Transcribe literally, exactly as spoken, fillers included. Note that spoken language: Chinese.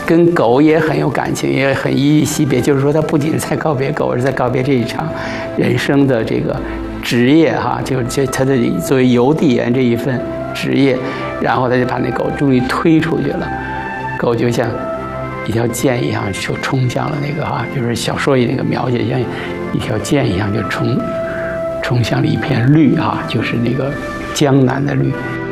跟狗也很有感情，也很依依惜别。就是说，他不仅是在告别狗，而是在告别这一场人生的这个职业哈，就是这他的作为邮递员这一份职业。然后他就把那狗终于推出去了，狗就像一条箭一样就冲向了那个哈，就是小说里那个描写，像一条箭一样就冲冲向了一片绿哈，就是那个江南的绿。